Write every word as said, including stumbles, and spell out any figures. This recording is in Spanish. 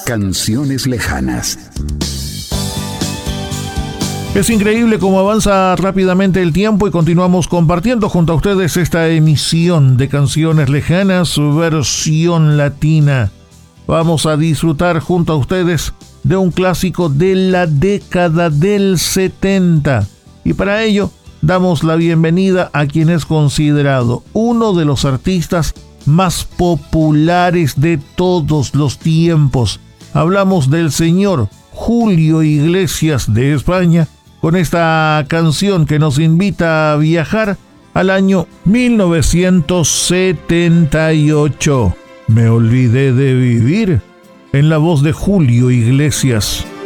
Canciones lejanas. Es increíble cómo avanza rápidamente el tiempo y continuamos compartiendo junto a ustedes esta emisión de Canciones Lejanas, versión latina. Vamos a disfrutar junto a ustedes de un clásico de la década del setenta. Y para ello, damos la bienvenida a quien es considerado uno de los artistas más populares de todos los tiempos. Hablamos del señor Julio Iglesias de España, con esta canción que nos invita a viajar al año mil novecientos setenta y ocho. Me olvidé de vivir, en la voz de Julio Iglesias.